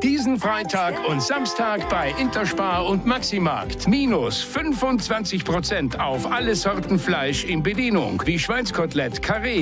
Diesen Freitag und Samstag bei Interspar und Maximarkt. Minus 25% auf alle Sorten Fleisch in Bedienung, wie Schweinskotelett, Karree,